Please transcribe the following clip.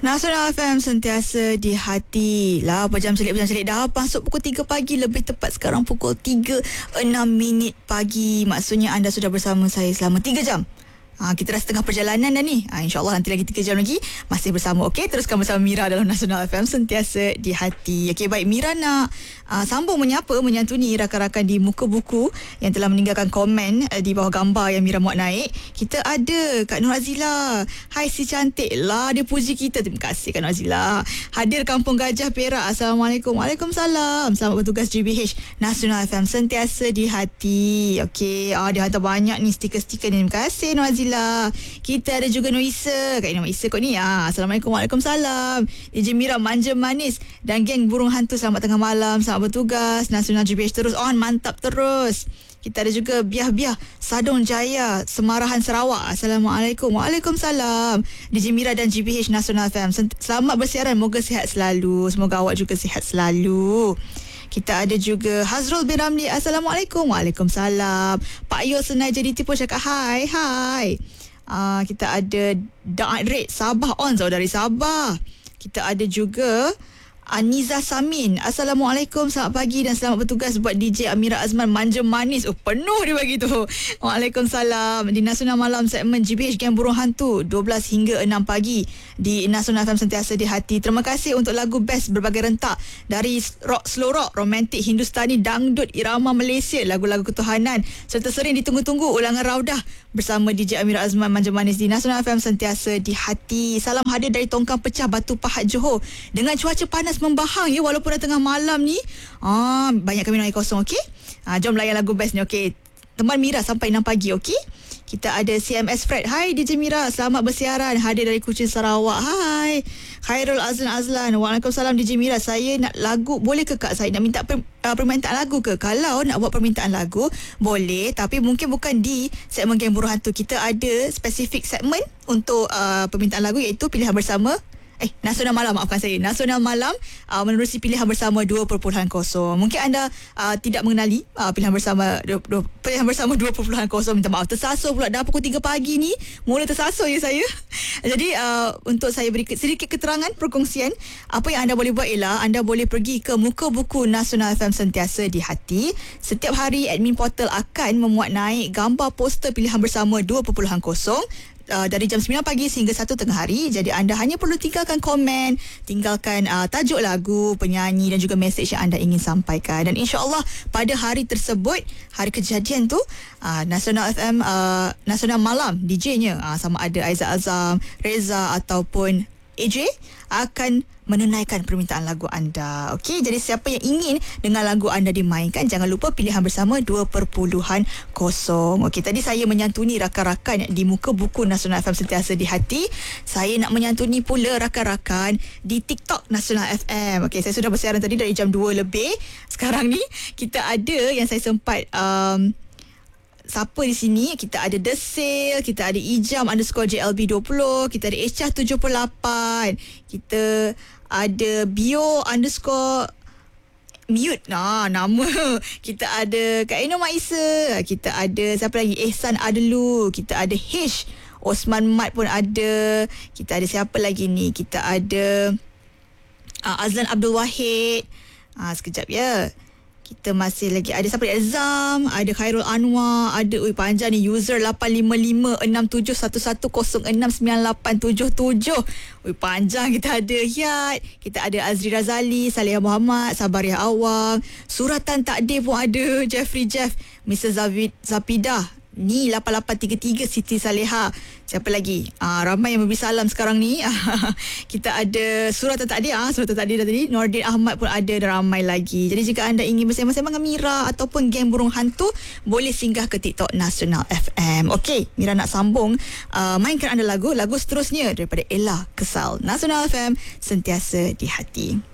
Nasional FM sentiasa di hati. Lah, jam celik dah masuk pukul 3 pagi. Lebih tepat sekarang pukul 3.06 pagi. Maksudnya anda sudah bersama saya selama 3 jam. Kita dah setengah perjalanan dah ni. InsyaAllah nanti lagi 3 jam lagi masih bersama. Okey, teruskan bersama Mira dalam Nasional FM sentiasa di hati. Okey, baik, Mira nak sambung menyantuni rakan-rakan di muka buku yang telah meninggalkan komen di bawah gambar yang Mira muat naik. Kita ada Kak Nur Azila. Hai si cantik lah, dia puji kita. Terima kasih Kak Nur Azila. Hadir Kampung Gajah Perak. Assalamualaikum. Waalaikumsalam. Selamat bertugas GBH Nasional FM sentiasa di hati. Okey, dia hantar banyak ni stiker-stiker ni. Terima kasih Nur Azila. Kita ada juga Noisa. Kak Ina Noisa kot ni. Assalamualaikum. Waalaikumsalam. DJ Mira manja manis dan geng burung hantu, selamat tengah malam, selamat bertugas. Nasional GBH terus on, mantap terus. Kita ada juga Biah-Biah Sadong Jaya, Semarahan Sarawak. Assalamualaikum. Waalaikumsalam. DJ Mira dan GBH Nasional FM, selamat bersiaran, moga sihat selalu. Semoga awak juga sihat selalu. Kita ada juga Hazrul bin Ramli. Assalamualaikum. Waalaikumsalam. Pak Yo Senai JDT pun cakap hai. Kita ada Da'at Red Sabah on, saudari Sabah. Kita ada juga Aniza Samin. Assalamualaikum, selamat pagi dan selamat bertugas buat DJ Amira Azman manja manis. Penuh dia bagi tu. Waalaikumsalam. Di Nasional Malam segmen GBH Gang Burung Hantu 12 hingga 6 pagi di Nasional FM sentiasa di hati. Terima kasih untuk lagu best berbagai rentak dari rock, slow rock, romantik, Hindustani, dangdut, irama Malaysia, lagu-lagu ketuhanan serta sering ditunggu-tunggu ulangan Raudah bersama DJ Amira Azman manja manis di Nasional FM sentiasa di hati. Salam hadir dari Tongkang Pecah, Batu Pahat, Johor. Dengan cuaca panas membahang ya, walaupun dah tengah malam ni. Banyak kami minum air kosong, okey? Jom layan lagu best ni, okey? Teman Mira sampai 6 pagi, okey? Kita ada CMS Fred. Hai DJ Mira, selamat bersiaran. Hadir dari Kuching, Sarawak. Hai. Khairul Azlan. Waalaikumsalam DJ Mira. Saya nak lagu, boleh ke Kak? Saya nak minta permintaan lagu ke? Kalau nak buat permintaan lagu, boleh. Tapi mungkin bukan di segmen Geng Burung Hantu. Kita ada spesifik segmen untuk permintaan lagu, iaitu Pilihan Bersama. Nasional Malam, maafkan saya. Nasional Malam menerusi Pilihan Bersama 2.0. Mungkin anda tidak mengenali Pilihan Bersama 2.0. Minta maaf, tersasul pula dah pukul 3 pagi ni. Mula tersasul ya saya. Jadi untuk saya beri sedikit keterangan perkongsian, apa yang anda boleh buat ialah anda boleh pergi ke muka buku Nasional FM sentiasa di hati. Setiap hari admin portal akan memuat naik gambar poster Pilihan Bersama 2.0 dari jam 9 pagi sehingga 1 tengah hari. Jadi anda hanya perlu tinggalkan komen, tinggalkan tajuk lagu, penyanyi dan juga mesej yang anda ingin sampaikan. Dan insya-Allah pada hari tersebut, hari kejadian tu, Nasional FM, Nasional Malam DJ-nya sama ada Aizat Azam, Reza ataupun AJ akan menunaikan permintaan lagu anda. Okey, jadi siapa yang ingin dengar lagu anda dimainkan, jangan lupa Pilihan Bersama 2.0. Okey, tadi saya menyantuni rakan-rakan di muka buku Nasional FM sentiasa di hati. Saya nak menyantuni pula rakan-rakan di TikTok Nasional FM. Okey, saya sudah bersiaran tadi dari jam 2 lebih. Sekarang ni kita ada yang saya sempat siapa di sini? Kita ada The Sale, kita ada Ijam _JLB20, kita ada Esyah 78, kita ada Bio _mute nama. Kita ada Kak Eno Maisa, kita ada siapa lagi? Ehsan Adelu, kita ada Hish, Osman Mat pun ada. Kita ada siapa lagi ni? Kita ada Azlan Abdul Wahid. Sekejap ya. Kita masih lagi ada siapa? Azam, ada Khairul Anwar, ada panjang ni, user 8556711069877. Panjang. Kita ada Yat, kita ada Azri Razali, Salih Muhammad, Sabariah Awang, Suratan Takdir pun ada, Jeffrey Jeff, Mr. Zapidah ni 8833, Siti Saleha. Siapa lagi? Ramai yang memberi salam sekarang ni. Kita ada Suratan Takdir, Suratan Takdir tadi, Nordin Ahmad pun ada dan ramai lagi. Jadi jika anda ingin bersama-sama dengan Mira ataupun Geng Burung Hantu, boleh singgah ke TikTok Nasional FM. Okey, Mira nak sambung mainkan anda lagu seterusnya daripada Ella Kesal. Nasional FM sentiasa di hati.